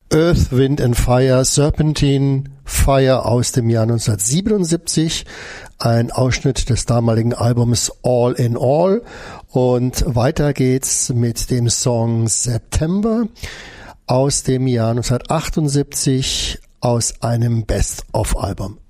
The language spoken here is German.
Earth, Wind and Fire, Serpentine Fire aus dem Jahr 1977, ein Ausschnitt des damaligen Albums All in All, und weiter geht's mit dem Song September aus dem Jahr 1978 aus einem Best-of-Album.